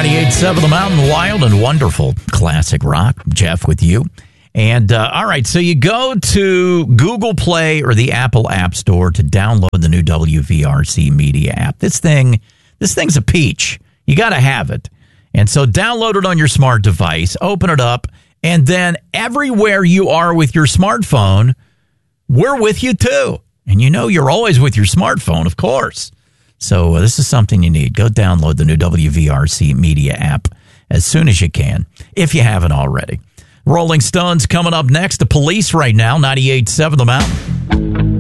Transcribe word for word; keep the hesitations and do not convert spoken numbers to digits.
ninety-eight point seven The Mountain, wild and wonderful classic rock. Jeff with you. And, uh, all right, so you go to Google Play or the Apple App Store to download the new W V R C Media app. This thing, this thing's a peach. You got to have it. And so download it on your smart device, open it up, and then everywhere you are with your smartphone, we're with you too. And you know you're always with your smartphone, of course. So uh, this is something you need. Go download the new W V R C Media app as soon as you can, if you haven't already. Rolling Stones coming up next. The Police right now, ninety-eight point seven The Mountain.